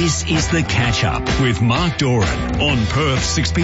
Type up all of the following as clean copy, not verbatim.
This is The Catch-Up with Mark Doran on Perth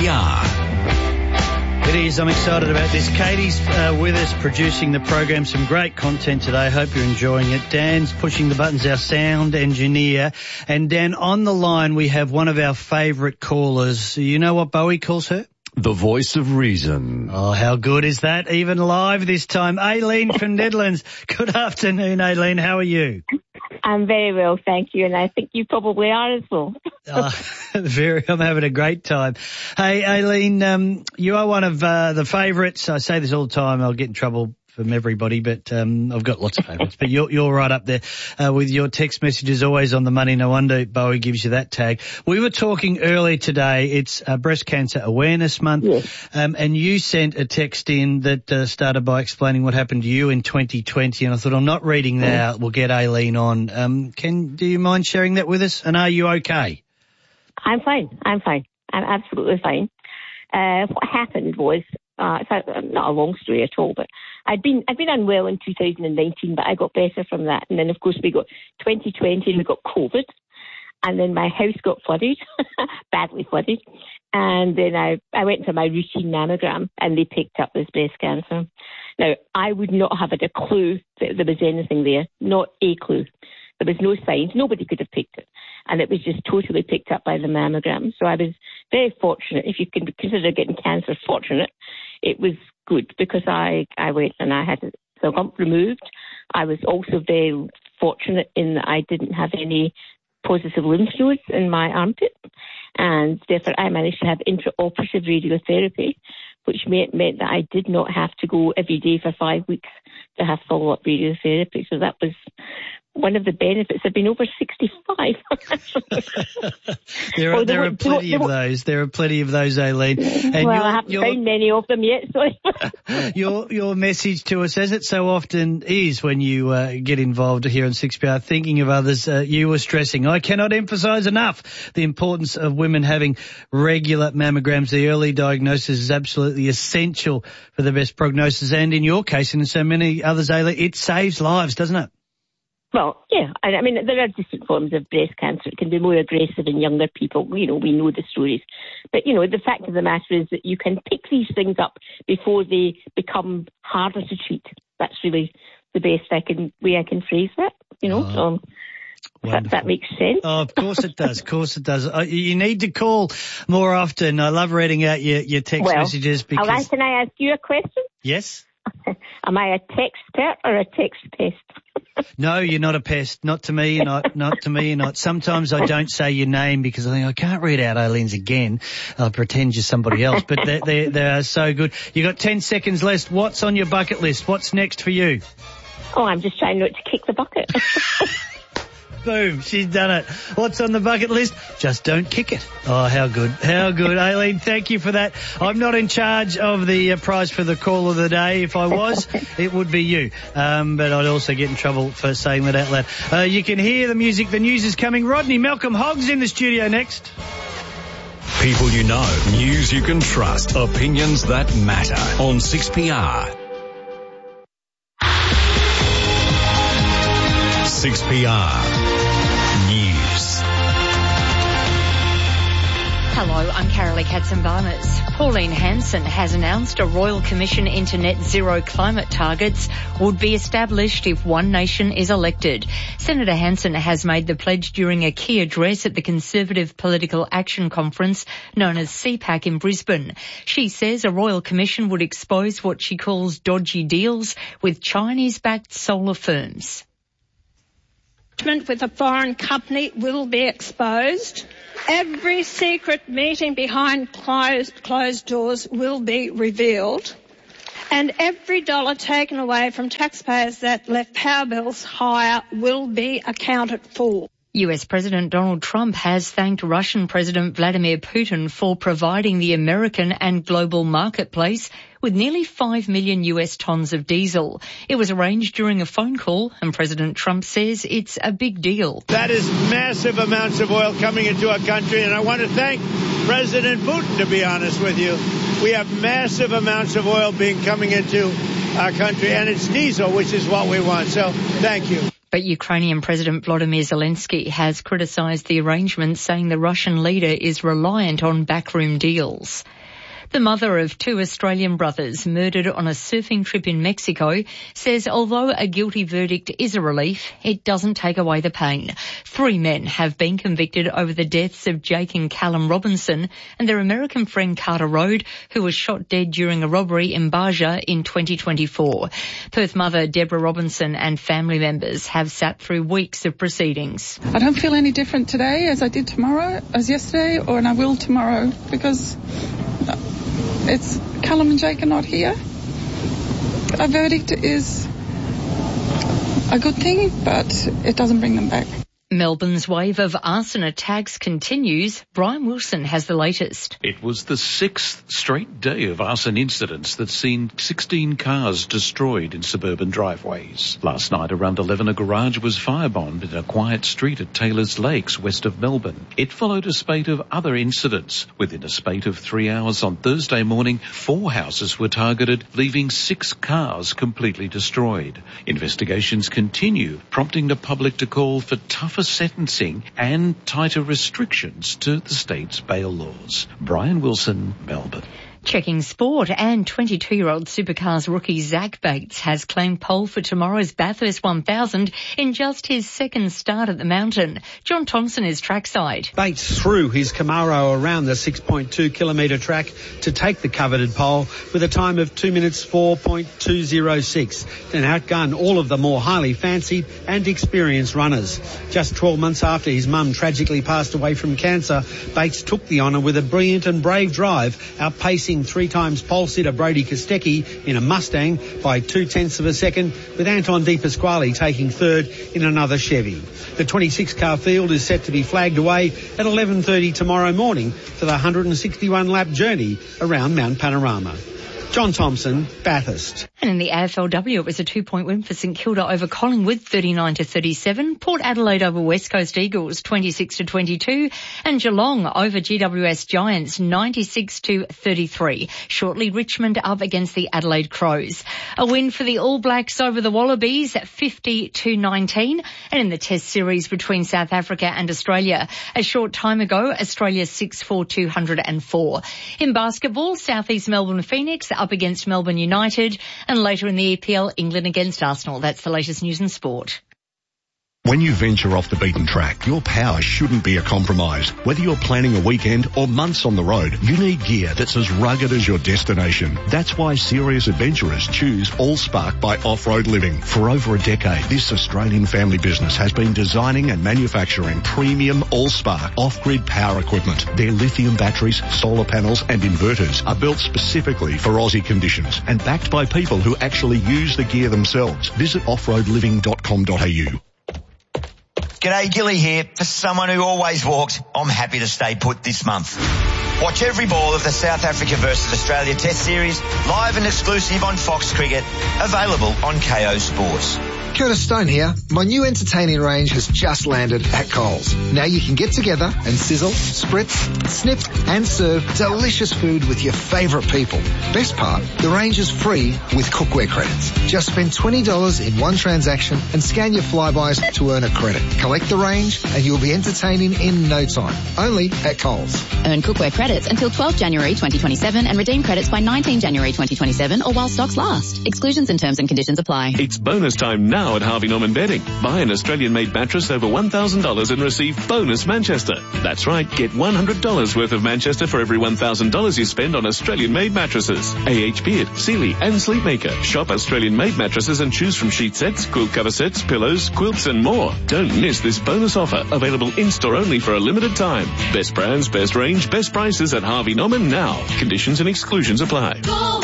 6PR. It is. I'm excited about this. Katie's with us producing the program. Some great content today. Hope you're enjoying it. Dan's pushing the buttons, our sound engineer. And Dan, on the line we have one of our favourite callers. You know what Bowie calls her? The voice of reason. Oh, how good is that? Even live this time. Aileen from Nedlands. Good afternoon, Aileen. How are you? I'm very well, thank you, and I think you probably are as well. I'm having a great time. Hey, Aileen, you are one of the favourites. I say this all the time. I'll get in trouble from everybody, but I've got lots of favourites. But you're right up there with your text messages, always on the money. No wonder Bowie gives you that tag. We were talking earlier today. It's Breast Cancer Awareness Month, yes. And you sent a text in that started by explaining what happened to you in 2020. And I thought, I'm not reading that out. We'll get Aileen on. Do you mind sharing that with us? And are you okay? I'm fine. I'm absolutely fine. What happened was, it's not a long story at all, but I'd been unwell in 2019, but I got better from that. And then, of course, we got 2020 and we got COVID. And then my house got flooded, badly flooded. And then I went for my routine mammogram and they picked up this breast cancer. Now, I would not have had a clue that there was anything there, not a clue. There was no signs. Nobody could have picked it. And it was just totally picked up by the mammogram. So I was very fortunate. If you can consider getting cancer fortunate, it was good because I went and I had the lump removed. I was also very fortunate in that I didn't have any positive lymph nodes in my armpit. And therefore I managed to have intraoperative radiotherapy, which meant that I did not have to go every day for 5 weeks to have follow-up radiotherapy. So that was one of the benefits. I've been over 65. There are plenty of those. There are plenty of those, Aileen. And well, I haven't found many of them yet. Sorry. Your message to us, as it so often is when you get involved here on 6PR, thinking of others, you were stressing, I cannot emphasise enough the importance of women having regular mammograms. The early diagnosis is absolutely essential for the best prognosis. And in your case, and in so many others, Aileen, it saves lives, doesn't it? Well, yeah. I mean, there are different forms of breast cancer. It can be more aggressive in younger people. You know, we know the stories. But, you know, the fact of the matter is that you can pick these things up before they become harder to treat. That's really the best way I can phrase that, you know. That makes sense. Oh, of course it does. Of course it does. You need to call more often. I love reading out your text messages because... Can I ask you a question? Yes. Am I a texter or a text pest? No, you're not a pest. Not to me, not to me, not. Sometimes I don't say your name because I think I can't read out Aileen's again. I'll pretend you're somebody else, but they are so good. You got 10 seconds left. What's on your bucket list? What's next for you? Oh, I'm just trying not to kick the bucket. Boom, she's done it. What's on the bucket list? Just don't kick it. Oh, how good. How good. Aileen, thank you for that. I'm not in charge of the prize for the call of the day. If I was, it would be you. But I'd also get in trouble for saying that out loud. You can hear the music. The news is coming. Rodney Malcolm Hogg's in the studio next. People you know, news you can trust, opinions that matter on 6PR. 6PR News. Hello, I'm Carolee Katzenbarnes. Pauline Hanson has announced a royal commission into net zero climate targets would be established if One Nation is elected. Senator Hanson has made the pledge during a key address at the Conservative Political Action Conference known as CPAC in Brisbane. She says a royal commission would expose what she calls dodgy deals with Chinese-backed solar firms. With a foreign company will be exposed. Every secret meeting behind closed doors will be revealed. And every dollar taken away from taxpayers that left power bills higher will be accounted for. US President Donald Trump has thanked Russian President Vladimir Putin for providing the American and global marketplace with nearly 5 million US tonnes of diesel. It was arranged during a phone call, and President Trump says it's a big deal. That is massive amounts of oil coming into our country, and I want to thank President Putin, to be honest with you. We have massive amounts of oil coming into our country, and it's diesel, which is what we want. So thank you. But Ukrainian President Volodymyr Zelensky has criticised the arrangement, saying the Russian leader is reliant on backroom deals. The mother of 2 Australian brothers murdered on a surfing trip in Mexico says although a guilty verdict is a relief, it doesn't take away the pain. 3 men have been convicted over the deaths of Jake and Callum Robinson and their American friend Carter Road, who was shot dead during a robbery in Baja in 2024. Perth mother Deborah Robinson and family members have sat through weeks of proceedings. I don't feel any different today as I did yesterday, and I will tomorrow, because it's Callum and Jake are not here. A verdict is a good thing, but it doesn't bring them back. Melbourne's wave of arson attacks continues. Brian Wilson has the latest. It was the 6th straight day of arson incidents that's seen 16 cars destroyed in suburban driveways. Last night around 11, a garage was firebombed in a quiet street at Taylor's Lakes, west of Melbourne. It followed a spate of other incidents. Within a spate of 3 hours on Thursday morning, 4 houses were targeted, leaving 6 cars completely destroyed. Investigations continue, prompting the public to call for tougher sentencing and tighter restrictions to the state's bail laws. Brian Wilson, Melbourne. Checking sport, and 22-year-old Supercars rookie Zach Bates has claimed pole for tomorrow's Bathurst 1000 in just his second start at the mountain. John Thompson is trackside. Bates threw his Camaro around the 6.2-kilometre track to take the coveted pole with a time of 2 minutes 4.206, then outgunned all of the more highly fancied and experienced runners. Just 12 months after his mum tragically passed away from cancer, Bates took the honour with a brilliant and brave drive, outpacing 3 times pole sitter Brody Kostecki in a Mustang by 0.2 of a second, with Anton De Pasquale taking third in another Chevy. The 26-car field is set to be flagged away at 11:30 tomorrow morning for the 161-lap journey around Mount Panorama. John Thompson, Bathurst. And in the AFLW, it was a 2-point win for St Kilda over Collingwood, 39-37. Port Adelaide over West Coast Eagles, 26-22. And Geelong over GWS Giants, 96-33. Shortly, Richmond up against the Adelaide Crows. A win for the All Blacks over the Wallabies, 50-19. And in the Test series between South Africa and Australia, a short time ago, Australia 6-4-204. In basketball, South East Melbourne Phoenix up against Melbourne United, and later in the EPL, England against Arsenal. That's the latest news and sport. When you venture off the beaten track, your power shouldn't be a compromise. Whether you're planning a weekend or months on the road, you need gear that's as rugged as your destination. That's why serious adventurers choose Allspark by Off-Road Living. For over a decade, this Australian family business has been designing and manufacturing premium Allspark off-grid power equipment. Their lithium batteries, solar panels and inverters are built specifically for Aussie conditions and backed by people who actually use the gear themselves. Visit offroadliving.com.au. G'day, Gilly here. For someone who always walked, I'm happy to stay put this month. Watch every ball of the South Africa versus Australia Test Series, live and exclusive on Fox Cricket, available on KO Sports. Curtis Stone here. My new entertaining range has just landed at Coles. Now you can get together and sizzle, spritz, snip and serve delicious food with your favourite people. Best part, the range is free with cookware credits. Just spend $20 in one transaction and scan your flybys to earn a credit. Collect the range and you'll be entertaining in no time. Only at Coles. Earn cookware credits until 12 January 2027 and redeem credits by 19 January 2027 or while stocks last. Exclusions and terms and conditions apply. It's bonus time now at Harvey Norman Bedding. Buy an Australian-made mattress over $1,000 and receive bonus Manchester. That's right, get $100 worth of Manchester for every $1,000 you spend on Australian-made mattresses. AH Beard, Sealy and Sleepmaker. Shop Australian-made mattresses and choose from sheet sets, quilt cover sets, pillows, quilts and more. Don't miss this bonus offer, available in-store only for a limited time. Best brands, best range, best prices at Harvey Norman now. Conditions and exclusions apply.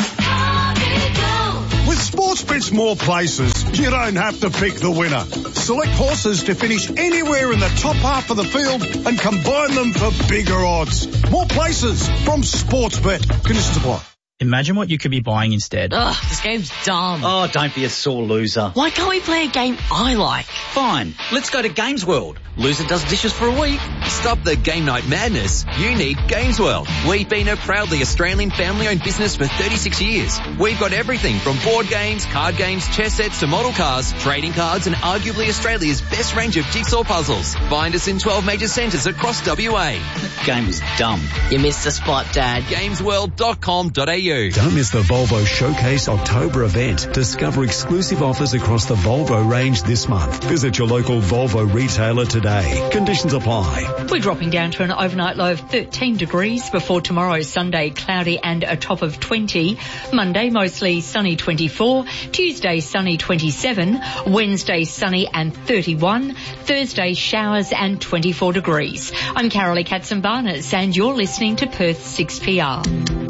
With Sportsbet's more places, you don't have to pick the winner. Select horses to finish anywhere in the top half of the field and combine them for bigger odds. More places from Sportsbet. Conditions apply. Imagine what you could be buying instead. Ugh, this game's dumb. Oh, don't be a sore loser. Why can't we play a game I like? Fine, let's go to Games World. Loser does dishes for a week. Stop the game night madness. You need Games World. We've been a proudly Australian family-owned business for 36 years. We've got everything from board games, card games, chess sets to model cars, trading cards and arguably Australia's best range of jigsaw puzzles. Find us in 12 major centres across WA. That game was dumb. You missed the spot, Dad. Gamesworld.com.au. Don't miss the Volvo Showcase October event. Discover exclusive offers across the Volvo range this month. Visit your local Volvo retailer today. Conditions apply. We're dropping down to an overnight low of 13 degrees before tomorrow, Sunday, cloudy and a top of 20. Monday, mostly sunny, 24. Tuesday, sunny, 27. Wednesday, sunny and 31. Thursday, showers and 24 degrees. I'm Carolee Katzenbarnes and you're listening to Perth 6PR.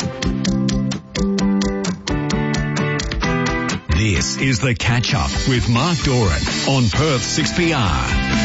This is The Catch Up with Mark Doran on Perth 6PR.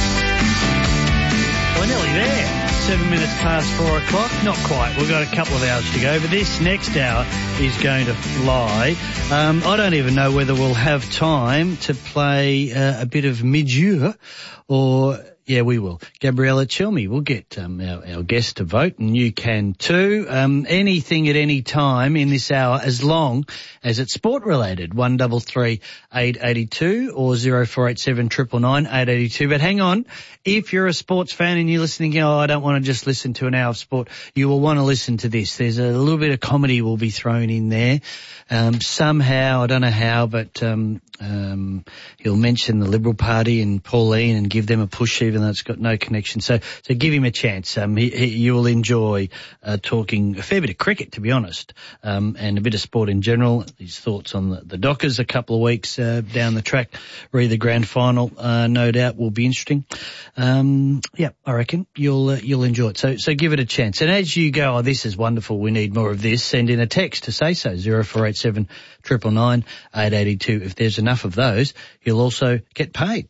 We're nearly there. 7 minutes past 4 o'clock. Not quite. We've got a couple of hours to go, but this next hour is going to fly. I don't even know whether we'll have time to play a bit of mid-year or... Yeah, we will. Gabriella Chelmy will get our guest to vote, and you can too. Anything at any time in this hour, as long as it's sport-related. 133882 or 0487 999 882. But hang on, if you're a sports fan and you're listening, I don't want to just listen to an hour of sport, you will want to listen to this. There's a little bit of comedy will be thrown in there. Somehow, I don't know how, but he'll mention the Liberal Party and Pauline and give them a push even though it's got no connection. So give him a chance. You will enjoy talking a fair bit of cricket, to be honest, and a bit of sport in general. His thoughts on the Dockers a couple of weeks down the track, re the grand final, no doubt will be interesting. I reckon you'll enjoy it. So give it a chance. And as you go, this is wonderful, we need more of this, send in a text to say so, 0487 999 882. If there's enough of those, you'll also get paid.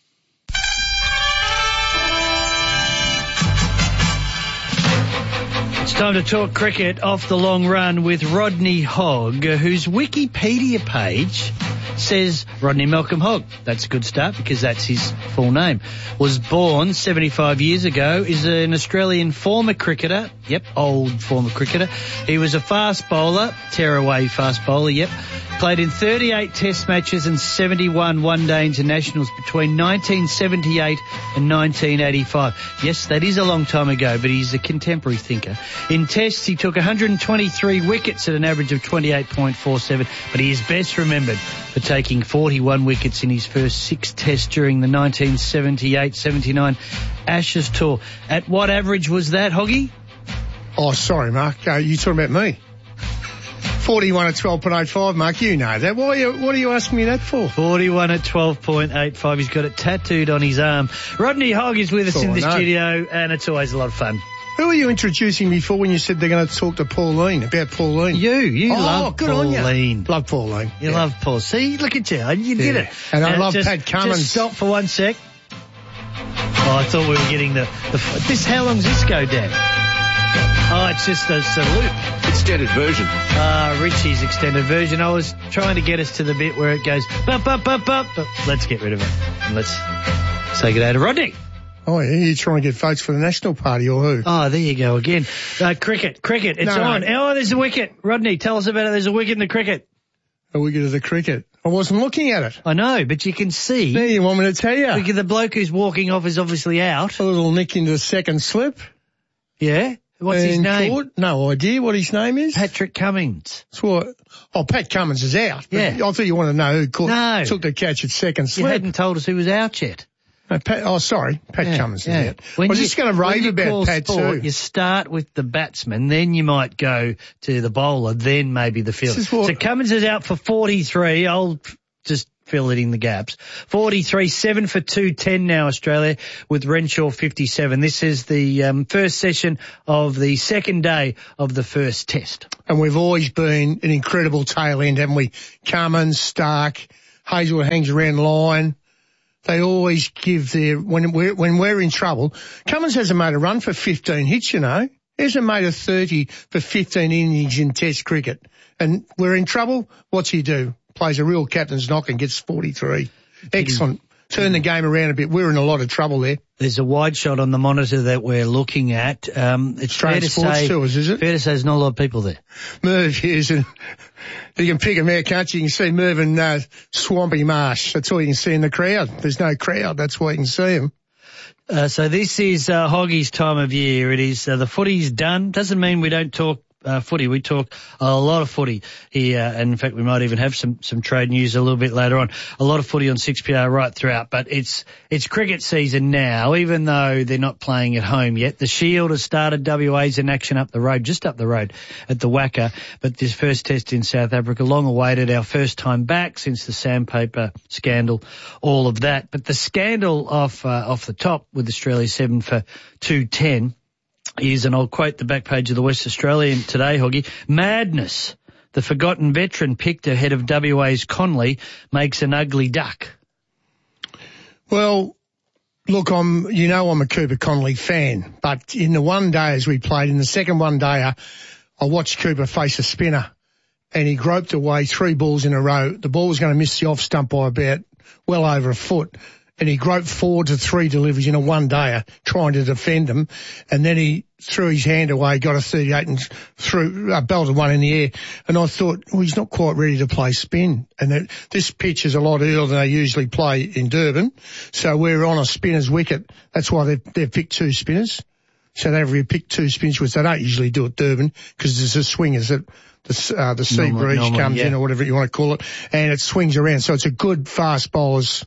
It's time to talk cricket off the long run with Rodney Hogg, whose Wikipedia page says Rodney Malcolm Hogg. That's a good start because that's his full name. Was born 75 years ago, is an Australian former cricketer. Yep, old former cricketer. He was a fast bowler, tearaway fast bowler, yep. Played in 38 test matches and 71 one-day internationals between 1978 and 1985. Yes, that is a long time ago, but he's a contemporary thinker. In tests, he took 123 wickets at an average of 28.47, but he is best remembered for taking 41 wickets in his first 6 tests during the 1978-79 Ashes tour. At what average was that, Hoggy? Oh, sorry, Mark. You talking about me? 41 at 12.85, Mark. You know that. What are you asking me that for? 41 at 12.85. He's got it tattooed on his arm. Rodney Hogg is with us in the studio, and it's always a lot of fun. Who were you introducing before when you said they're going to talk to Pauline, about Pauline? You love good Pauline. On you. Love Pauline. You love Paul. See, look at you. You did it. And I love Pat Cummins. Just stop for 1 sec. Oh, I thought we were getting this. How long does this go, Dan? Oh, it's just a loop. Extended version. Richie's extended version. I was trying to get us to the bit where it goes, bup, bup, bup, bup, but let's get rid of it. And let's say good day to Rodney. Oh, yeah, you're trying to get votes for the National Party or who? Oh, there you go again. Cricket, it's on. No. Oh, there's a wicket. Rodney, tell us about it. There's a wicket in the cricket. A wicket of the cricket. I wasn't looking at it. I know, but you can see. There, you want me to tell you? Because the bloke who's walking off is obviously out. A little nick into the second slip. Yeah? What's his name? Caught. No idea what his name is. Patrick Cummins. That's what. Oh, Pat Cummins is out. Yeah. I thought you wanted to know who took the catch at second slip. You hadn't told us who was out yet. No, Pat Cummins is out. I was just going to rave about Pat too. You start with the batsman, then you might go to the bowler, then maybe the fielder. So Cummins is out for 43. I'll just fill it in the gaps. 43, 7 for 210 now, Australia, with Renshaw 57. This is the first session of the second day of the first test. And we've always been an incredible tail end, haven't we? Cummins, Stark, Hazelwood hangs around line. They always give when we're in trouble. Cummins hasn't made a run for 15 hits, you know. He hasn't made a 30 for 15 innings in Test cricket. And we're in trouble. What's he do? Plays a real captain's knock and gets 43. Excellent. Turn the game around a bit. We're in a lot of trouble there. There's a wide shot on the monitor that we're looking at. It's fair to say, tours, is it? Fair to say there's not a lot of people there. Merv is, and you can pick him out, can't you? You can see Merv in Swampy Marsh. That's all you can see in the crowd. There's no crowd. That's why you can see him. So this is Hoggy's time of year. It is the footy's done. Doesn't mean we don't talk footy. We talk a lot of footy here, and in fact we might even have some trade news a little bit later on. A lot of footy on 6PR right throughout, but it's cricket season now, even though they're not playing at home yet. The Shield has started. WA's in action just up the road at the Wacker, but this first test in South Africa, long awaited, our first time back since the sandpaper scandal, all of that. But the scandal off the top with Australia 7 for 210 is, and I'll quote the back page of the West Australian today, Hoggy, madness. The forgotten veteran picked ahead of WA's Conley makes an ugly duck. Well, look, I'm a Cooper Conley fan, but in the one day as we played, in the second one day, I watched Cooper face a spinner and he groped away 3 balls in a row. The ball was going to miss the off stump by about well over a foot. And he groped 4 to 3 deliveries in a one-dayer trying to defend them. And then he threw his hand away, got a 38 and belted one in the air. And I thought, well, he's not quite ready to play spin. And this pitch is a lot earlier than they usually play in Durban. So we're on a spinner's wicket. That's why they've picked 2 spinners. South Africa picked 2 spinners, which they don't usually do at Durban because there's a swingers that the sea breeze comes in or whatever you want to call it. And it swings around. So it's a good fast bowler's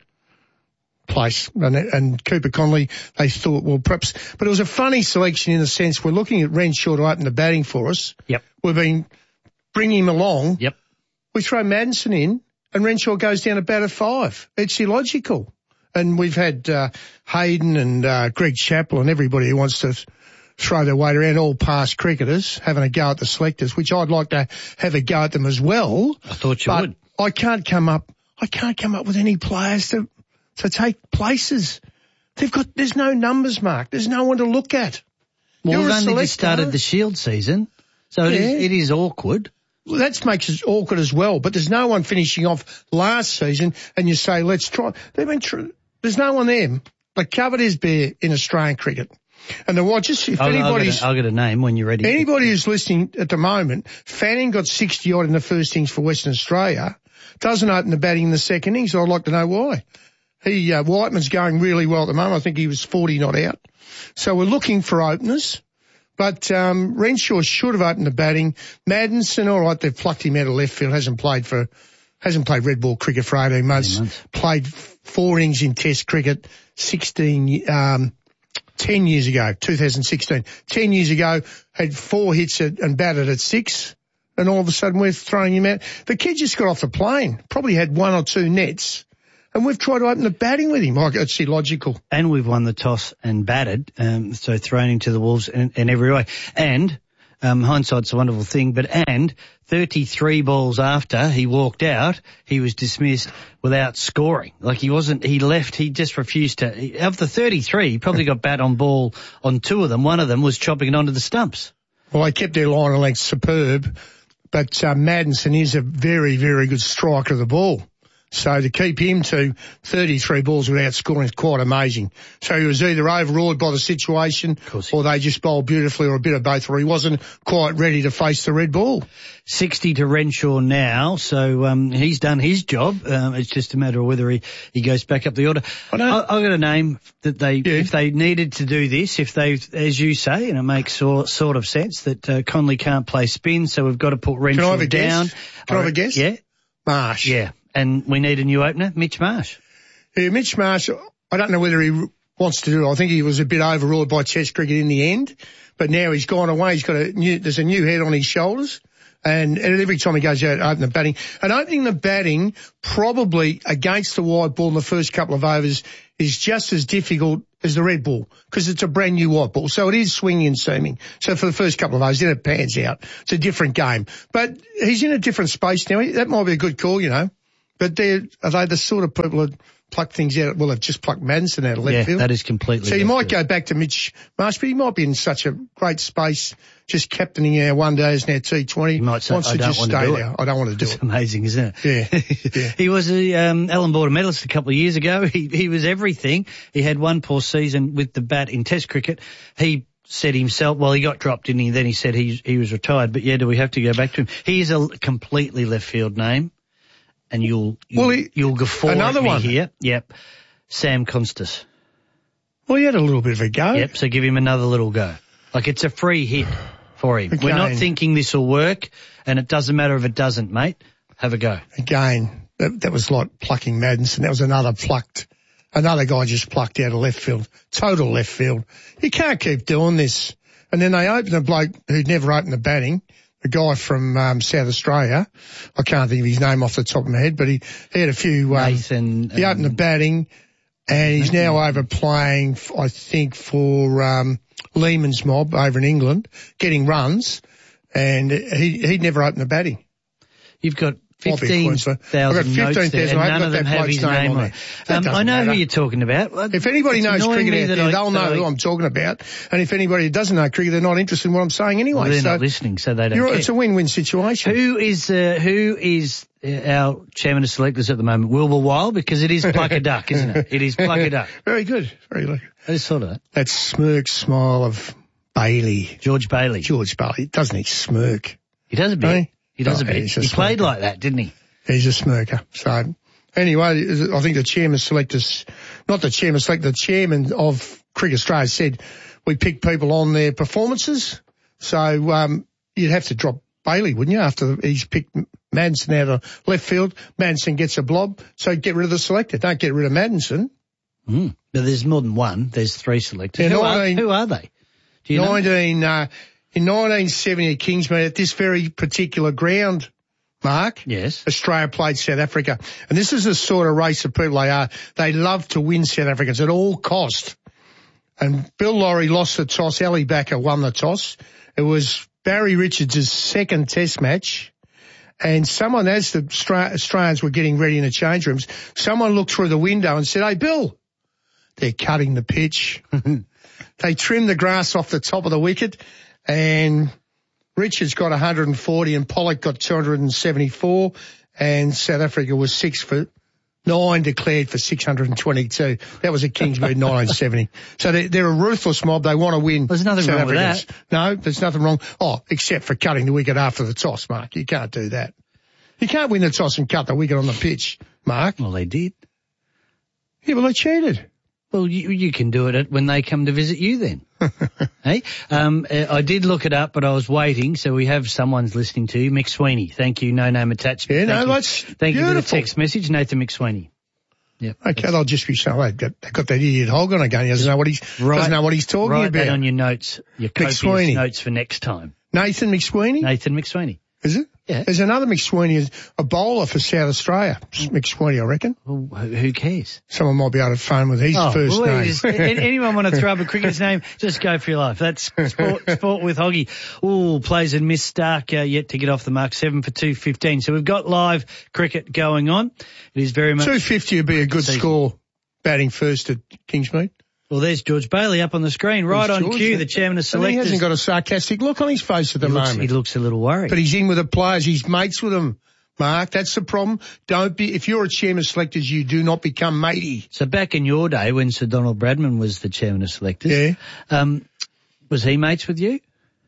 place. And Cooper Conley, they thought, well, perhaps, but it was a funny selection in the sense we're looking at Renshaw to open the batting for us. Yep. We've been bringing him along. Yep. We throw Madison in and Renshaw goes down to bat at 5. It's illogical. And we've had Hayden and Greg Chappell and everybody who wants to throw their weight around, all past cricketers, having a go at the selectors, which I'd like to have a go at them as well. I thought you would. I can't come up with any players to take places. There's no numbers, Mark. There's no one to look at. Well, we've only just started the Shield season, so it is awkward. Well, that makes it awkward as well, but there's no one finishing off last season and you say, let's try. There's no one there. The cupboard is bare in Australian cricket. And I'll get a name when you're ready. Anybody who's listening at the moment, Fanning got 60 odd in the first innings for Western Australia, doesn't open the batting in the second innings, so I'd like to know why. Whiteman's going really well at the moment. I think he was 40 not out. So we're looking for openers. But Renshaw should have opened the batting. Madison, all right, they've plucked him out of left field, hasn't played red ball cricket for 18 months. Played 4 innings in Test cricket 10 years ago, 2016. 10 years ago, had 4 hits and batted at 6. And all of a sudden we're throwing him out. The kid just got off the plane, probably had 1 or 2 nets. And we've tried to open the batting with him. It's illogical. And we've won the toss and batted, so thrown into the Wolves in every way. And hindsight's a wonderful thing, but 33 balls after he walked out, he was dismissed without scoring. Like he just refused to. Of the 33, he probably got bat on ball on 2 of them. One of them was chopping it onto the stumps. Well, they kept their line of length superb, but Madison is a very, very good striker of the ball. So to keep him to 33 balls without scoring is quite amazing. So he was either overawed by the situation or they just bowled beautifully or a bit of both, or he wasn't quite ready to face the red ball. 60 to Renshaw now, so he's done his job. It's just a matter of whether he goes back up the order. I've got a name that if they needed to do this, if they, as you say, and it makes sort of sense that Conley can't play spin, so we've got to put Renshaw down. Can I have a guess? Yeah. Marsh. Yeah. And we need a new opener, Mitch Marsh. Yeah, Mitch Marsh, I don't know whether he wants to do it. I think he was a bit overawed by Test cricket in the end, but now he's gone away. He's got there's a new head on his shoulders, and every time he goes out, open the batting. And opening the batting probably against the white ball in the first couple of overs is just as difficult as the red ball because it's a brand new white ball. So it is swinging and seaming. So for the first couple of overs, then it pans out. It's a different game. But he's in a different space now. That might be a good call, you know. But are they the sort of people that pluck things out. Well, they've just plucked Madison out of left field. Yeah, that is completely. So you left might field. go back to Mitch Marsh, but he might be in such a great space, just captaining our one days and our T20. He might say, wants I to don't just want to stay do there. it. I don't want to do It's it. amazing, isn't it? Yeah. He was a Allan Border medalist a couple of years ago. He was everything. He had one poor season with the bat in Test cricket. He said himself, well, he got dropped, didn't he? Then he said he was retired. But yeah, do we have to go back to him? He is a completely left field name, and you'll guffaw another at me one here. Yep, Sam Constas. Well, he had a little bit of a go. Yep, so give him another little go. Like, it's a free hit for him. We're not thinking this will work, and it doesn't matter if it doesn't, mate. Have a go. Again, that was like plucking Madison. That was another guy just plucked out of left field. Total left field. You can't keep doing this. And then they opened a bloke who'd never opened the batting, a guy from South Australia. I can't think of his name off the top of my head, but he had a few... Nathan... he opened the batting, and he's now over playing, I think, for Lehman's Mob over in England, getting runs, and he'd never opened the batting. You've got 15,000 I've got 15,000 notes there, and none of them have his name on it. I know who you're talking about. If anybody knows cricket out there, they'll know who I'm talking about. And if anybody doesn't know cricket, they're not interested in what I'm saying anyway. Well, they're not listening, so they don't care. It's a win-win situation. Who is our chairman of selectors at the moment? Wilbur Wilde, because it is Pluck a Duck, isn't it? It is Pluck a Duck. Very good. Very good. I just thought of that. That smirk smile of Bailey. George Bailey. Doesn't he smirk? He does a bit. Hey? He does a bit. He played like that, didn't he? He's a smirker. So, anyway, I think the chairman of Cricket Australia said we pick people on their performances. So, you'd have to drop Bailey, wouldn't you, after he's picked Madison out of left field. Madison gets a blob, so get rid of the selector. Don't get rid of Madison. But there's more than one. There's three selectors. Yeah, who are they? Do you know? In 1970 at Kingsmead, at this very particular ground, Mark. Yes. Australia played South Africa. And this is the sort of race of people they are. They love to win South Africans at all cost. And Bill Laurie lost the toss. Ali Backer won the toss. It was Barry Richards' second test match. And someone, as the Australians were getting ready in the change rooms, someone looked through the window and said, "Hey, Bill, they're cutting the pitch." They trimmed the grass off the top of the wicket, and Richards got 140 and Pollock got 274, and South Africa was 6 for 9 declared for 622. That was at Kingsmead 1970. So they're a ruthless mob. They want to win. There's nothing South wrong with Africans. that. No, there's nothing wrong. Oh, except for cutting the wicket after the toss, Mark. You can't do that. You can't win the toss and cut the wicket on the pitch, Mark. Well, they did. Yeah, well, they cheated. Well, you can do it when they come to visit you then. Hey, I did look it up, but I was waiting, so we have someone's listening to you. Mick Sweeney. Thank you, No Name Attached. Yeah, that's Thank beautiful. you for the text message, Nathan McSweeney. Yeah. Okay, they'll just be saying, they've got that idiot Hogan again. He doesn't know what he's talking write about. That on your notes, your copious McSweeney. notes for next time. Nathan McSweeney? Nathan McSweeney. Is it? Yeah. There's another McSweeney, a bowler for South Australia. McSweeney, I reckon. Well, who cares? Someone might be able to phone with his first name. Anyone want to throw up a cricketer's name? Just go for your life. That's sport with Hoggy. Ooh, plays and miss Stark yet to get off the mark. 7 for 215. So we've got live cricket going on. It is very much 250 would be a good score. Batting first at Kingsmead. Well, there's George Bailey up on the screen, right on cue, the chairman of selectors. He hasn't got a sarcastic look on his face at the moment. He looks a little worried. But he's in with the players. He's mates with them, Mark. That's the problem. If you're a chairman of selectors, you do not become matey. So back in your day when Sir Donald Bradman was the chairman of selectors, was he mates with you?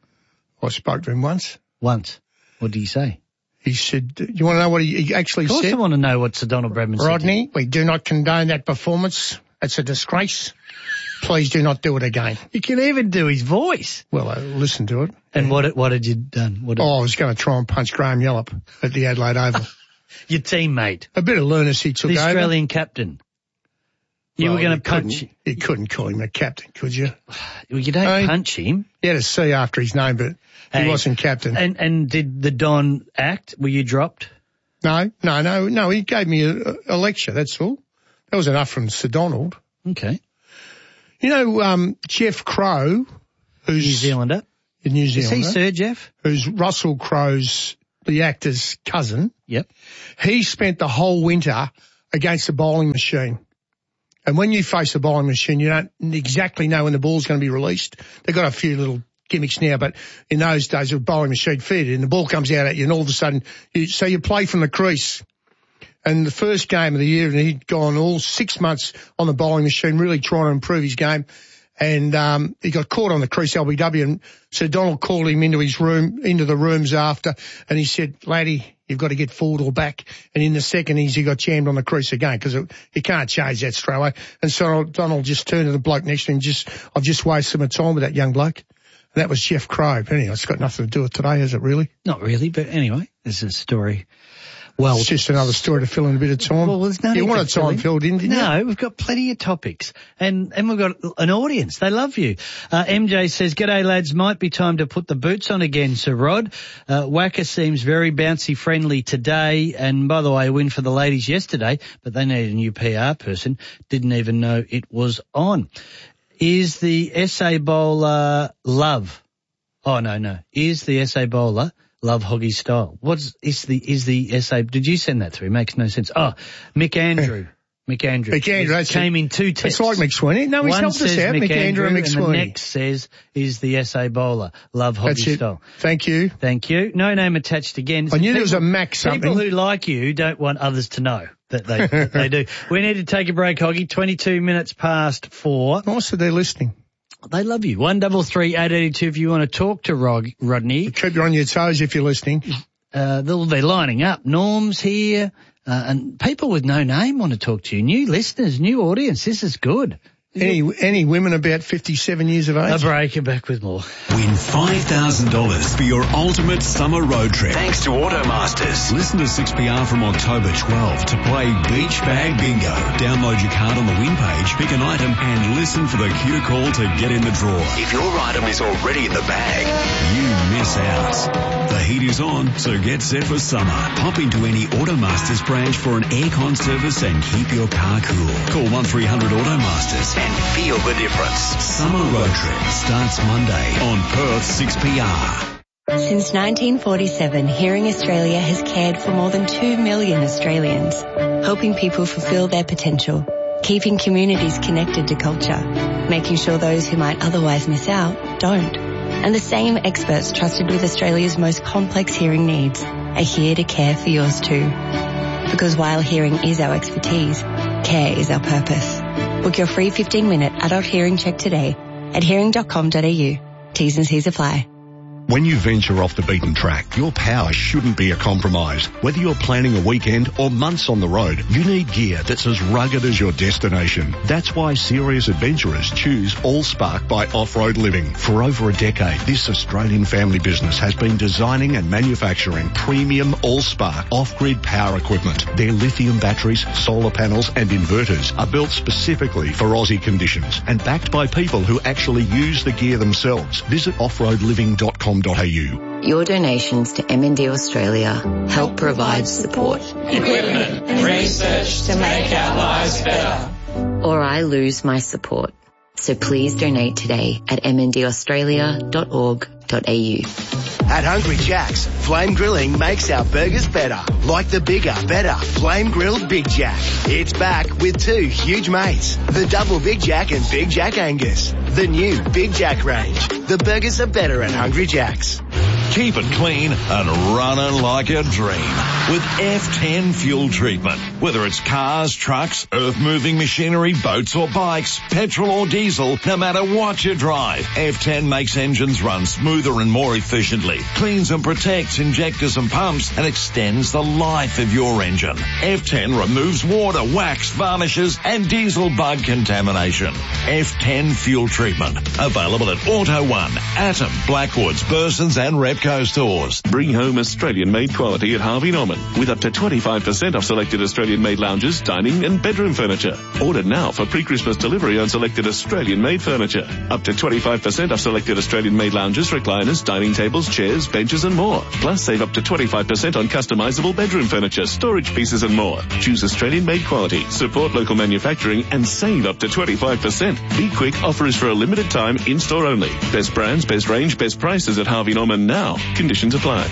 I spoke to him once. Once. What did he say? He said, you want to know what he actually said? Of course I want to know what Sir Donald Bradman said. Rodney, we do not condone that performance. It's a disgrace. Please do not do it again. You can even do his voice. Well, I listened to it. And what had you done? I was going to try and punch Graham Yallop at the Adelaide Oval. Your teammate. A bit of lunacy took over. The Australian captain. You were going to punch him. You couldn't call him a captain, could you? Well, you don't punch him. He had a C after his name, but he wasn't captain. And did the Don act? Were you dropped? No. He gave me a lecture, that's all. That was enough from Sir Donald. Okay. You know, Jeff Crow, who's New Zealander. New Zealander. Is he Sir Jeff? Who's Russell Crowe's, the actor's cousin. Yep. He spent the whole winter against the bowling machine And when you face a bowling machine, you don't exactly know when the ball's going to be released. They've got a few little gimmicks now, but in those days, a bowling machine fed it, and the ball comes out at you, and all of a sudden, you play from the crease. And the first game of the year, and he'd gone all 6 months on the bowling machine, really trying to improve his game. And he got caught on the crease, LBW, and Sir Donald called him into the rooms after, and he said, "Laddie, you've got to get forward or back." And in the second innings, he got jammed on the crease again, because you can't change that straight away. And so Donald just turned to the bloke next to him, I've just wasted my time with that young bloke. And that was Jeff Crow. But anyway, it's got nothing to do with today, has it really? Not really, but anyway, this is a story. Well, it's just another story to fill in a bit of time. Well, there's no you want a time filled in, didn't you? No, we've got plenty of topics. And we've got an audience. They love you. MJ says, "G'day lads, might be time to put the boots on again, Sir Rod. Wacker seems very bouncy friendly today. And by the way, a win for the ladies yesterday, but they need a new PR person. Didn't even know it was on. Is the SA bowler Love? Oh, no. Is the SA bowler Love Hoggy style? Is the SA? Did you send that through? Makes no sense. Oh, Mick Andrew. Mick Andrew came in two texts. It's like McSweeney. No, he's helped us out. Mick Andrew and McSweeney. And the next says, "Is the SA bowler Love Hoggy style?" Thank you. No name attached again. I knew there was a Mac something. People who like you don't want others to know that they do. We need to take a break, Hoggy. 22 minutes past 4. Nice that they're listening. They love you. 133 882 if you want to talk to Rodney. Keep you on your toes if you're listening. They'll be lining up. Norm's here, and people with no name want to talk to you. New listeners, new audience. This is good. Any women about 57 years of age? A break and back with more. Win $5,000 for your ultimate summer road trip. Thanks to Automasters. Listen to 6PR from October 12 to play Beach Bag Bingo. Download your card on the win page, pick an item, and listen for the cue call to get in the draw. If your item is already in the bag, you miss out. The heat is on, so get set for summer. Pop into any Automasters branch for an aircon service and keep your car cool. Call 1300 Automasters and feel the difference. Summer road trip starts Monday on Perth 6PR. Since 1947, Hearing Australia has cared for more than 2 million Australians, helping people fulfil their potential, keeping communities connected to culture, making sure those who might otherwise miss out don't. And the same experts trusted with Australia's most complex hearing needs are here to care for yours too. Because while hearing is our expertise, care is our purpose. Book your free 15-minute adult hearing check today at hearing.com.au. T's and C's apply. When you venture off the beaten track, your power shouldn't be a compromise. Whether you're planning a weekend or months on the road, you need gear that's as rugged as your destination. That's why serious adventurers choose Allspark by Off-Road Living. For over a decade, this Australian family business has been designing and manufacturing premium Allspark off-grid power equipment. Their lithium batteries, solar panels and inverters are built specifically for Aussie conditions and backed by people who actually use the gear themselves. Visit offroadliving.com.au. Your donations to MND Australia help provide support, equipment, and research to make our lives better. Or I lose my support. So please donate today at mndaustralia.org.au. At Hungry Jack's, Flame Grilling makes our burgers better. Like the bigger, better Flame Grilled Big Jack. It's back with 2 huge mates. The Double Big Jack and Big Jack Angus. The new Big Jack range. The burgers are better at Hungry Jack's. Keep it clean and running like a dream with F10 fuel treatment. Whether it's cars, trucks, earth-moving machinery, boats or bikes, petrol or diesel, no matter what you drive, F10 makes engines run smoother and more efficiently, cleans and protects injectors and pumps, and extends the life of your engine. F10 removes water, wax, varnishes, and diesel bug contamination. F10 fuel treatment. Available at Auto One, Atom, Blackwoods, Burson's and Repco stores. Bring home Australian-made quality at Harvey Norman with up to 25% off selected Australian-made lounges, dining and bedroom furniture. Order now for pre-Christmas delivery on selected Australian-made furniture. Up to 25% off selected Australian-made lounges, recliners, dining tables, chairs, benches and more. Plus save up to 25% on customizable bedroom furniture, storage pieces and more. Choose Australian-made quality, support local manufacturing and save up to 25%. Be quick, offer is for a limited time, in-store only. Best brands, best range, best prices at Harvey Norman now. Conditions apply.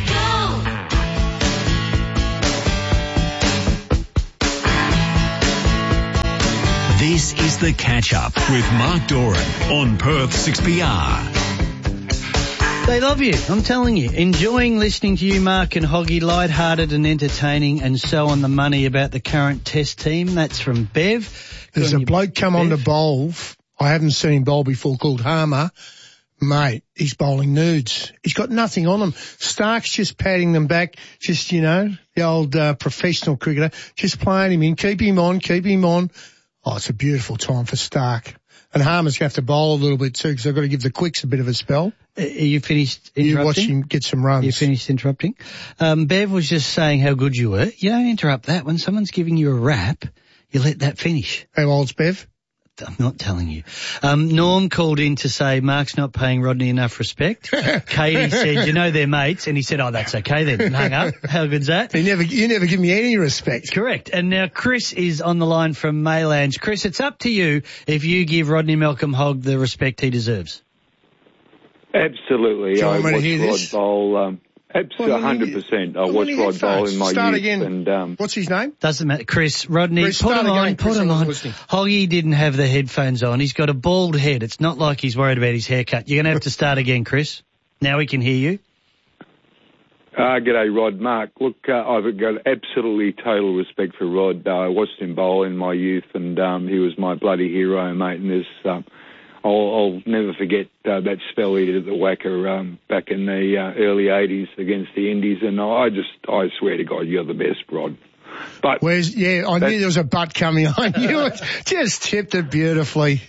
This is The Catch-Up with Mark Doran on Perth 6PR. They love you, I'm telling you. Enjoying listening to you, Mark and Hoggy, light-hearted and entertaining and so on the money about the current Test team. That's from Bev. There's a bloke come Bev. on to bowl. I haven't seen him bowl before, called Harmer. Mate, he's bowling nudes. He's got nothing on him. Stark's just patting them back, just, you know, the old professional cricketer, just playing him in. Keep him on, keep him on. Oh, it's a beautiful time for Stark. And Harmer's going to have to bowl a little bit too because I've got to give the quicks a bit of a spell. Are you finished interrupting? You watch him get some runs. You finished interrupting? Bev was just saying how good you were. You don't interrupt that. When someone's giving you a rap, you let that finish. How old's Bev? I'm not telling you. Norm called in to say Mark's not paying Rodney enough respect. Katie said, you know they're mates. And he said, oh, that's okay then. And hung up. How good's that? You never give me any respect. Correct. And now Chris is on the line from Maylands. Chris, it's up to you if you give Rodney Malcolm Hogg the respect he deserves. Absolutely. I watched Rod bowl. Absolutely, 100%. I watched Rod bowl in my Start youth. again. And, what's his name? Doesn't matter. Chris, Rodney, Chris, put start him on, again. put Chris, him I was on. listening. Hoggy didn't have the headphones on. He's got a bald head. It's not like he's worried about his haircut. You're going to have to start again, Chris. Now we can hear you. G'day, Rod. Mark, look, I've got absolutely total respect for Rod. I watched him bowl in my youth, and he was my bloody hero, mate. And this, I'll never forget that spell he did at the Wacker back in the early 80s against the Indies, and I swear to God, you're the best, Rod. But I knew there was a butt coming. I knew it. Just tipped it beautifully.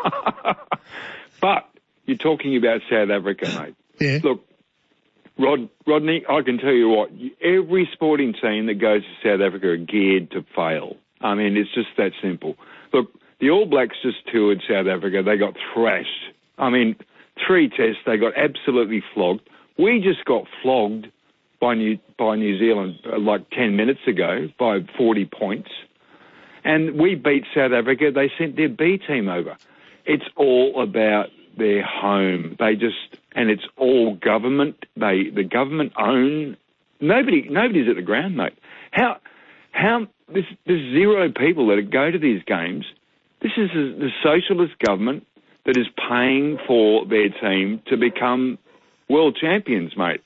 But you're talking about South Africa, mate. Yeah. Look, Rodney, I can tell you what, every sporting team that goes to South Africa are geared to fail. I mean, it's just that simple. Look, the All Blacks just toured South Africa. They got thrashed. I mean, 3 tests, they got absolutely flogged. We just got flogged by New Zealand like 10 minutes ago by 40 points. And we beat South Africa. They sent their B team over. It's all about their home. And it's all government. The government own. Nobody's at the ground, mate. There's 0 people that go to these games. This is the socialist government that is paying for their team to become world champions, mate.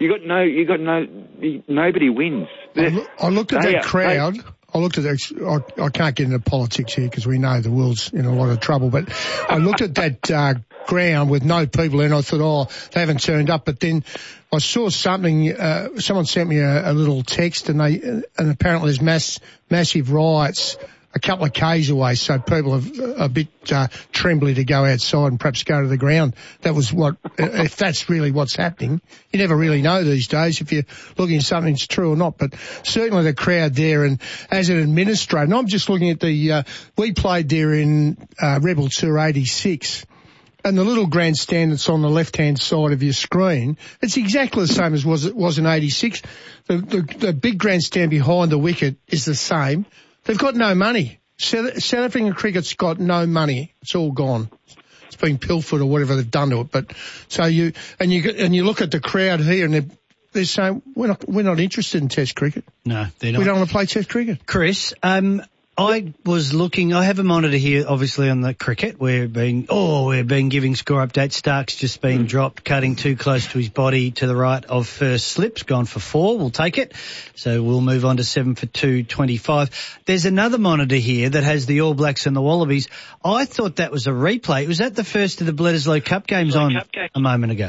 Nobody wins. I looked at that crowd. I can't get into politics here because we know the world's in a lot of trouble, but I looked at that ground with no people in. I thought, they haven't turned up. But then I saw something. Someone sent me a little text, and apparently there's massive riots a couple of k's away, so people are a bit trembly to go outside and perhaps go to the ground. That was if that's really what's happening. You never really know these days if you're looking at something that's true or not, but certainly the crowd there, and as an administrator, and I'm just looking at we played there in Rebel Tour 86, and the little grandstand that's on the left-hand side of your screen, it's exactly the same as it was in 86. The big grandstand behind the wicket is the same. They've got no money. South African cricket's got no money. It's all gone. It's been pilfered or whatever they've done to it. But so you look at the crowd here, and they're saying we're not interested in Test cricket. No, they're not. We don't want to play Test cricket. Chris, I was looking. I have a monitor here, obviously on the cricket. We've been giving score updates. Stark's just been dropped, cutting too close to his body to the right of first slips. Gone for 4. We'll take it. So we'll move on to 7 for 225. There's another monitor here that has the All Blacks and the Wallabies. I thought that was a replay. Was that the first of the Bledisloe Cup games on a moment ago?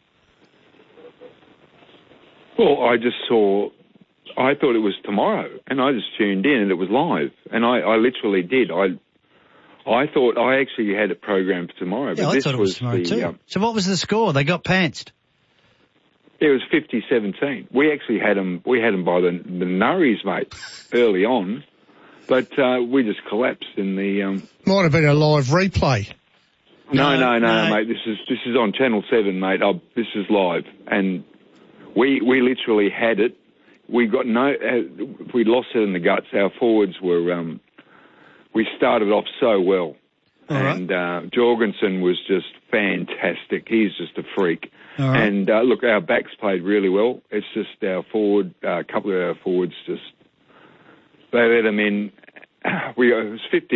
Well, I thought it was tomorrow, and I just tuned in, and it was live, and I literally did. I thought I actually had it programmed for tomorrow, but I this thought it was tomorrow too. So what was the score? They got pantsed. It was 50-17. We actually had them by the nurries, mate, early on, but we just collapsed in the. Might have been a live replay. No, mate. This is on Channel 7, mate. This is live, and we literally had it. We lost it in the guts. Our forwards were, we started off so well. And Jorgensen was just fantastic. He's just a freak. And look, our backs played really well. It's just our forward, a couple of our forwards they let them in, it was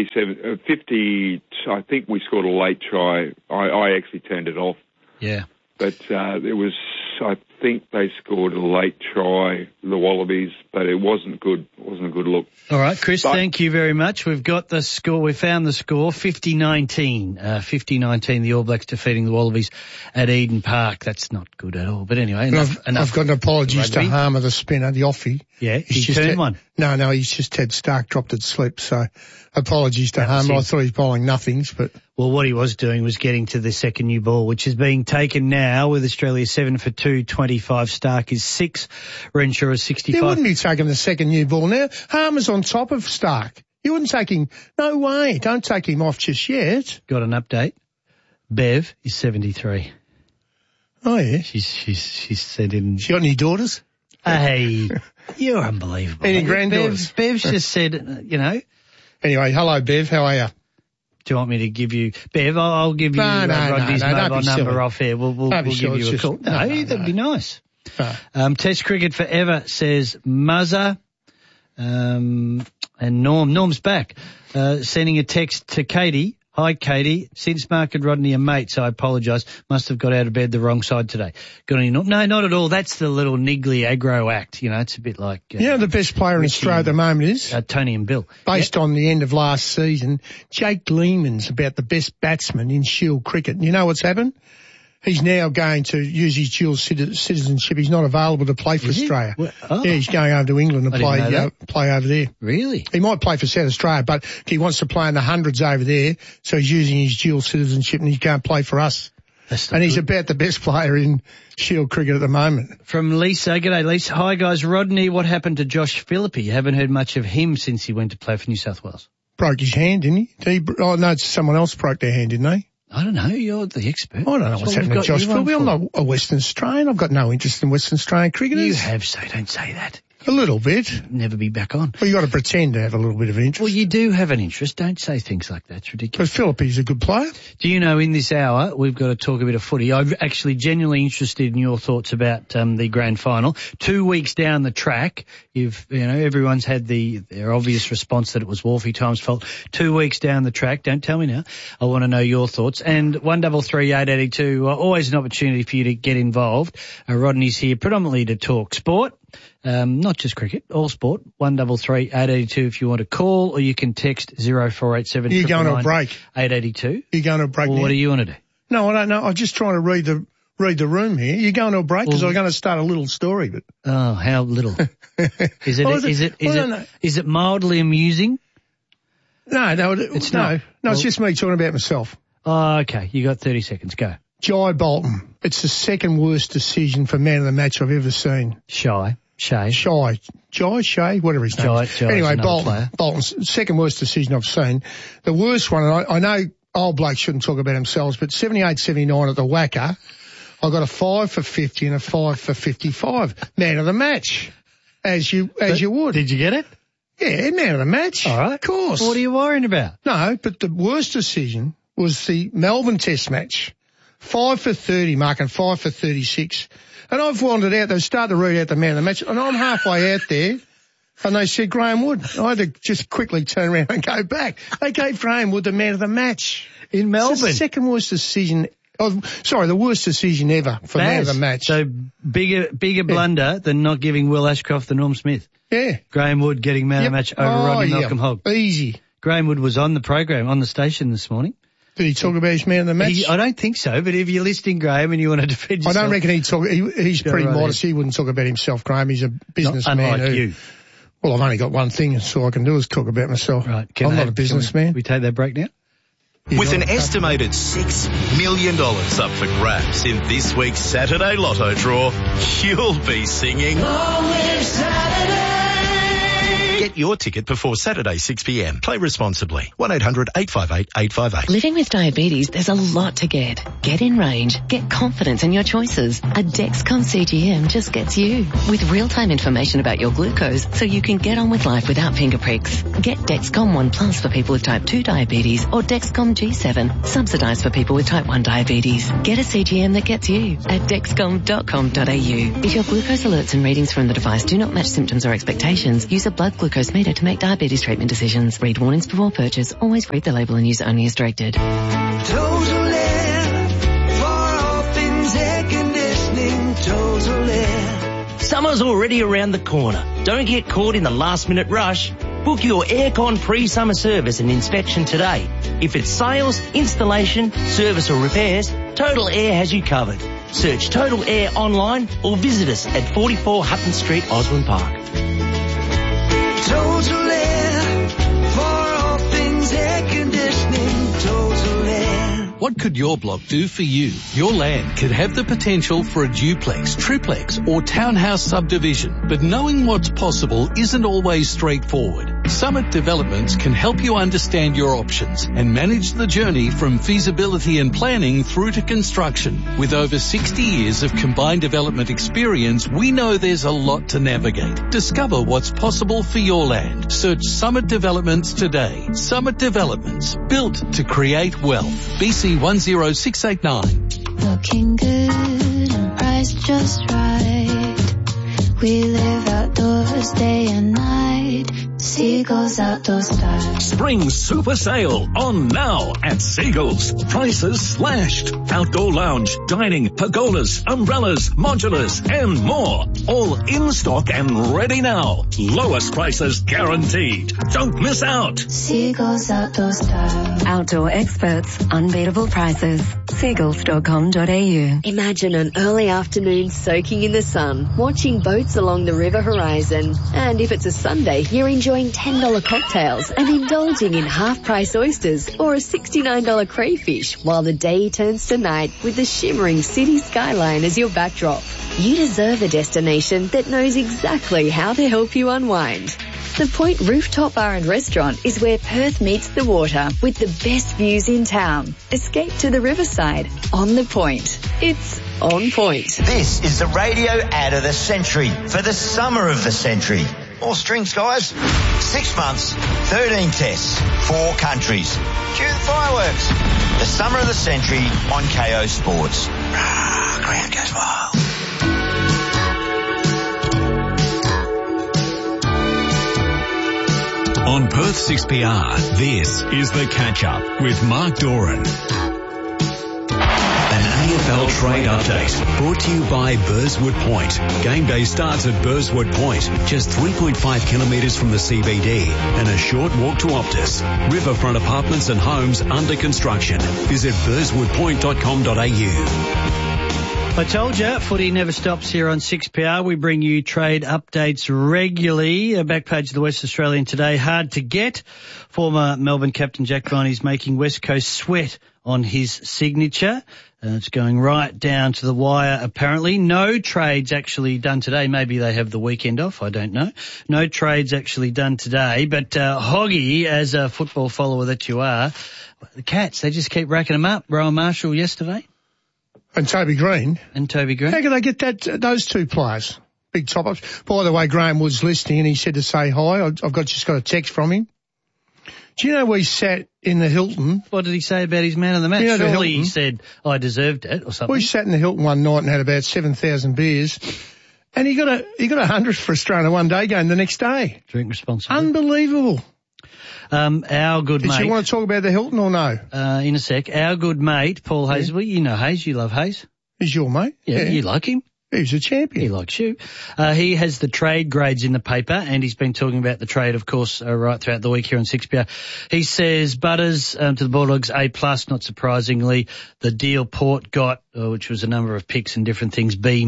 50. I think we scored a late try. I actually turned it off. Yeah. But I think they scored a late try, the Wallabies, but it wasn't good. It wasn't a good look. All right, Chris, thank you very much. We've got the score. We found the score, 50-19. 50-19, the All Blacks defeating the Wallabies at Eden Park. That's not good at all. But anyway, enough. I've got an apologies to Harmer, the spinner, the offie. Yeah, he turned one. No, he's just had Stark dropped it slip, so apologies to Harmer. I thought he was bowling nothings, but... Well, what he was doing was getting to the second new ball, which is being taken now with Australia 7 for 225. Stark is 6. Renshaw is 65. You wouldn't be taking the second new ball now. Harmer's on top of Stark. You wouldn't take him. No way. Don't take him off just yet. Got an update. Bev is 73. Oh, yeah. She's said in... She got any daughters? Hey, you're unbelievable. Any granddaughters? Bev's just said, Anyway, hello, Bev. How are you? Do you want me to give you... Bev, I'll give you Rodney's mobile number off here. We'll give you a call. No, that'd be nice. Test cricket forever, says Muzza. And Norm's back. Sending a text to Katie. Hi, Katie. Since Mark and Rodney are mates, I apologise. Must have got out of bed the wrong side today. Got any? No, not at all. That's the little niggly aggro act. It's a bit like... the best player in Australia at the moment is? Tony and Bill. Based on the end of last season, Jake Lehman's about the best batsman in Shield cricket. You know what's happened? He's now going to use his dual citizenship. He's not available to play for Australia. Yeah, he's going over to England to play over there. Really? He might play for South Australia, but he wants to play in the hundreds over there, so he's using his dual citizenship and he can't play for us. And he's about the best player in Shield cricket at the moment. From Lisa. G'day, Lisa. Hi, guys. Rodney, what happened to Josh Philippe? Haven't heard much of him since he went to play for New South Wales. Broke his hand, didn't he? Someone else broke their hand, didn't they? I don't know. You're the expert. I don't know what's happening to Josh Philippe. I'm not a Western Australian. I've got no interest in Western Australian cricketers. You have, so don't say that. A little bit. Never be back on. Well, you got to pretend to have a little bit of interest. Well, you do have an interest. Don't say things like that. It's ridiculous. But Philippe's a good player. Do you know in this hour we've got to talk a bit of footy? I'm actually genuinely interested in your thoughts about the grand final. 2 weeks down the track, everyone's had their obvious response that it was Wolfie Time's fault. 2 weeks down the track, don't tell me now. I want to know your thoughts. And 133882, always an opportunity for you to get involved. Rodney's here predominantly to talk sport. Not just cricket, all sport. 133882 if you want to call, or you can text 0487. You're going to a break. 882. You're going to a break. Well, what do you want to do? No, I don't know. I'm just trying to read the room here. You're going to a break because I'm going to start a little story. But oh, how little? Is it mildly amusing? No, it's not. No, it's just me talking about myself. Oh, okay. You got 30 seconds. Go. Jai Bolton. It's the second worst decision for man of the match I've ever seen. Shea, whatever his name is. Anyway, Bolton's second worst decision I've seen. The worst one, and I know old blokes shouldn't talk about themselves, but 78-79 at the Wacker, I got a 5 for 50 and a 5 for 55. Man of the match, as you would. Did you get it? Yeah, man of the match. All right. Of course. What are you worrying about? No, but the worst decision was the Melbourne Test match. 5 for 30, Mark, and 5 for 36. And I've wandered out, they started to read out the man of the match, and I'm halfway out there, and they said Graham Wood. I had to just quickly turn around and go back. They gave Graham Wood the man of the match. In Melbourne? It's the second worst decision, the worst decision ever for man of the match. So bigger blunder than not giving Will Ashcroft the Norm Smith. Yeah. Graham Wood getting man of the match over Rodney Malcolm Hogg. Easy. Graham Wood was on the program, on the station this morning. Did he talk about his man of the match? I don't think so, but if you're listening, Graham, and you want to defend yourself... I don't reckon he'd talk... He's pretty modest. He wouldn't talk about himself, Graham. He's a businessman. Unlike you. Well, I've only got one thing, so all I can do is talk about myself. Right. I'm not a businessman. We take that break now? With an estimated $6 million up for grabs in this week's Saturday Lotto draw, you'll be singing... Long live Saturday! Get your ticket before Saturday 6 p.m. Play responsibly. 1-800-858-858. Living with diabetes, there's a lot to get. Get in range. Get confidence in your choices. A Dexcom CGM just gets you. With real-time information about your glucose so you can get on with life without finger pricks. Get Dexcom One Plus for people with type 2 diabetes or Dexcom G7, subsidised for people with type 1 diabetes. Get a CGM that gets you at dexcom.com.au. If your glucose alerts and readings from the device do not match symptoms or expectations, use a blood glucose glucose meter to make diabetes treatment decisions. Read warnings before purchase. Always read the label and use only as directed. Total Air, for all things air conditioning, Total Air. Summer's already around the corner. Don't get caught in the last minute rush. Book your aircon pre-summer service and inspection today. If it's sales, installation, service or repairs, Total Air has you covered. Search Total Air online or visit us at 44 Hutton Street, Osborne Park. Total Air, for all things air conditioning, Total Air. What could your block do for you? Your land could have the potential for a duplex, triplex or townhouse subdivision, but knowing what's possible isn't always straightforward. Summit Developments can help you understand your options and manage the journey from feasibility and planning through to construction. With over 60 years of combined development experience, we know there's a lot to navigate. Discover what's possible for your land. Search Summit Developments today. Summit Developments, built to create wealth. BC 10689. Looking good and priced just right. We live outdoors day and night. Seagulls Outdoor Style. Spring super sale on now at Seagulls. Prices slashed. Outdoor lounge, dining, pergolas, umbrellas, modulars and more. All in stock and ready now. Lowest prices guaranteed. Don't miss out. Seagulls Outdoor Style. Outdoor experts, unbeatable prices. Seagulls.com.au. Imagine an early afternoon soaking in the sun, watching boats along the river horizon. And if it's a Sunday, you're enjoying $10 cocktails and indulging in half-price oysters or a $69 crayfish while the day turns to night with the shimmering city skyline as your backdrop. You deserve a destination that knows exactly how to help you unwind. The Point Rooftop Bar and Restaurant is where Perth meets the water with the best views in town. Escape to the riverside on the Point. It's on point. This is the radio ad of the century for the summer of the century. More strings, guys. 6 months, 13 tests, 4 countries. Cue the fireworks. The summer of the century on KO Sports. Ground goes wild. On Perth 6PR, this is The Catch-Up with Mark Doran. An AFL trade update brought to you by Burswood Point. Game day starts at Burswood Point, just 3.5 kilometres from the CBD and a short walk to Optus. Riverfront apartments and homes under construction. Visit burswoodpoint.com.au. I told you, footy never stops here on 6PR. We bring you trade updates regularly. A back page of the West Australian today. Hard to get. Former Melbourne captain Jack Viney's making West Coast sweat on his signature. It's going right down to the wire, apparently. No trades actually done today. Maybe they have the weekend off. I don't know. No trades actually done today. But Hoggy, as a football follower that you are, the Cats, they just keep racking them up. Rowan Marshall yesterday. And Toby Green. And Toby Green. How can they get those two players? Big top-ups. By the way, Graham was listening and he said to say hi. I've just got a text from him. Do you know we sat in the Hilton? What did he say about his man of the match? You know, surely he said, I deserved it or something. We sat in the Hilton one night and had about 7,000 beers. And he got 100 for Australia one day game the next day. Drink responsibly. Unbelievable. Our good mate. Did you want to talk about the Hilton or no? In a sec. Our good mate, Paul Hazelby. You know Hayes. You love Hayes. He's your mate? Yeah. You like him. He's a champion. He likes you. He has the trade grades in the paper, and he's been talking about the trade, of course, right throughout the week here on 6PR. He says Butters to the Bulldogs, A+, not surprisingly. The deal Port got, which was a number of picks and different things, B-.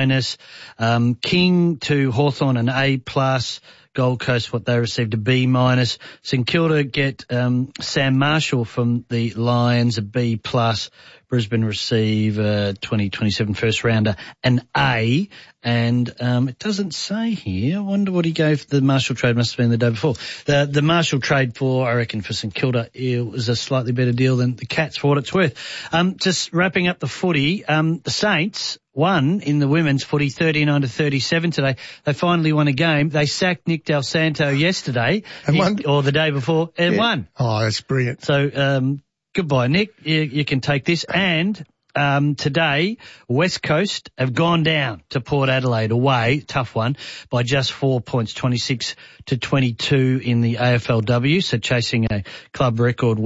King to Hawthorn, an A+. Gold Coast, what they received, a B-. St Kilda get Sam Marshall from the Lions, a B+. Brisbane receive 2027 first rounder, an A. And it doesn't say here. I wonder what he gave. The Marshall trade must have been the day before. The Marshall trade for, I reckon, for St Kilda, it was a slightly better deal than the Cats for what it's worth. Just wrapping up the footy, the Saints won in the women's footy 39-37 today. They finally won a game. They sacked Nick Del Santo yesterday, or the day before, and won. Oh, that's brilliant. So, goodbye, Nick. You can take this. And today, West Coast have gone down to Port Adelaide away, tough one, by just 4 points, 26-22 in the AFLW, so chasing a club record